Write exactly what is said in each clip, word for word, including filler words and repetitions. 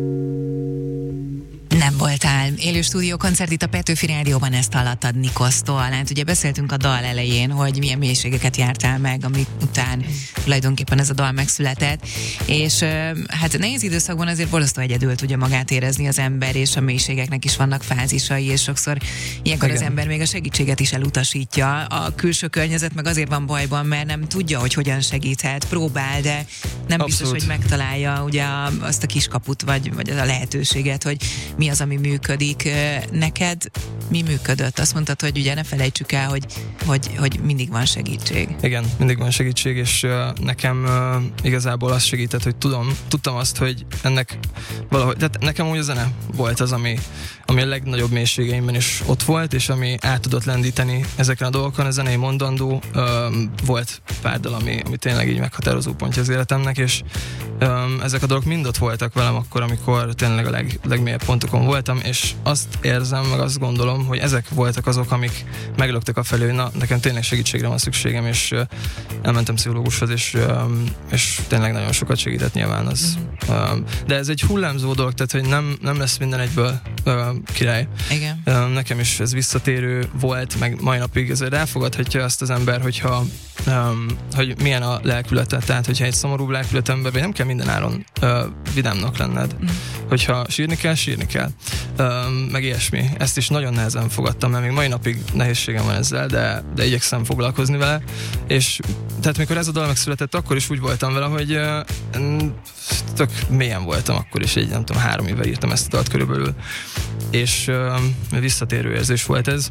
Nem voltál. Élő stúdió koncert itt a Petőfi Rádióban, ezt hallottad Nikosztól. Hát ugye beszéltünk a dal elején, hogy milyen mélységeket jártál meg, amik után tulajdonképpen ez a dal megszületett, és hát nehéz időszakban azért borzasztó egyedül tudja magát érezni az ember, és a mélységeknek is vannak fázisai, és sokszor ilyenkor Igen. az ember még a segítséget is elutasítja. A külső környezet meg azért van bajban, mert nem tudja, hogy hogyan segíthet, próbál, de nem Abszolút. biztos, hogy megtalálja ugye azt a kiskaput, vagy, vagy az a lehetőséget, hogy mi az, ami működik. Neked mi működött? Azt mondtad, hogy ugye ne felejtsük el, hogy, hogy, hogy mindig van segítség. Igen, mindig van segítség, és uh, nekem uh, igazából az segített, hogy tudom, tudtam azt, hogy ennek valahogy, tehát nekem úgy a zene volt az, ami, ami a legnagyobb mélységeimben is ott volt, és ami át tudott lendíteni ezeken a dolgokon. A zenei mondandó uh, volt pár dal, ami, ami tényleg így meghatározó pontja az életemnek, és um, ezek a dolgok mind ott voltak velem akkor, amikor tényleg a leg, legmélyebb pontokon voltam, és azt érzem, meg azt gondolom, hogy ezek voltak azok, amik meglöktek a felé, hogy na, nekem tényleg segítségre van szükségem, és uh, elmentem pszichológushoz, és, um, és tényleg nagyon sokat segített nyilván az. Mm-hmm. Um, de ez egy hullámzó dolog, tehát hogy nem, nem lesz minden egyből uh, király. Igen. Um, nekem is ez visszatérő volt, meg mai napig ezért elfogadhatja azt az ember, hogyha um, hogy milyen a lelkülete, tehát hogyha egy szomorú lelkület ember, vagy nem kell minden áron uh, vidámnak lenned. Mm. Hogyha sírni kell, sírni kell. Um, meg ilyesmi. Ezt is nagyon nehezen fogadtam, mert még mai napig nehézségem van ezzel, de, de igyekszem foglalkozni vele, és tehát mikor ez a dal megszületett, akkor is úgy voltam vele, hogy uh, tök mélyen voltam akkor is, egy nem tudom, három éve írtam ezt a dalt körülbelül, és uh, visszatérő érzés volt ez,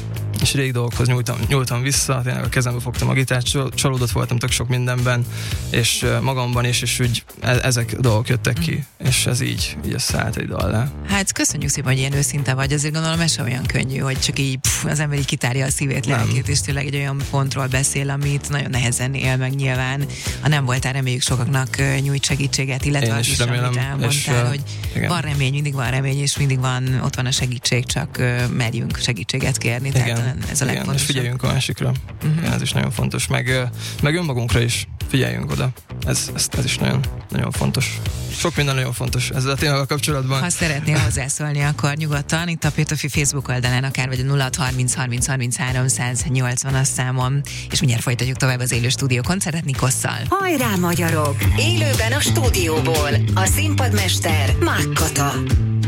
és régi dolgokhoz nyúltam, nyúltam vissza, tényleg a kezembe fogtam a gitárt, csalódott voltam tök sok mindenben, és uh, magamban is, és úgy e- ezek a dolgok jöttek ki, mm. és ez így, így összeállt egy dallá. Hát köszönjük szépen, hogy ilyen őszinte vagy, azért gondolom ez sem olyan könnyű, hogy csak így pff, az ember így kitárja a szívét, lelkét, és tényleg egy olyan pontról beszél, amit nagyon nehezen él meg nyilván. Ha nem voltál, reméljük sokaknak uh, nyújt segítséget, illetve az is, remélem, amit elmondtál, és, uh, hogy igen. van remény, mindig van remény, és mindig van, ott van a segítség, csak uh, merjünk segítséget kérni. Igen. Tehát ez a igen, legfontosabb. És figyeljünk a másikra. Uh-huh. Igen, ez is nagyon fontos. Meg, meg önmagunkra is figyeljünk oda. Ez, ez, ez is nagyon, nagyon fontos. Sok minden nagyon fontos ezzel a témával kapcsolatban. Ha szeretnél hozzászólni, akkor nyugodtan itt a Petőfi Facebook oldalán, akár vagy a nulla hat harminc harminc harminchárom száz nyolcvan a számom, és mindjárt folytatjuk tovább az élő stúdió koncertet Nikosszal. Hajrá magyarok! Élőben a stúdióból a színpadmester Mák Kata.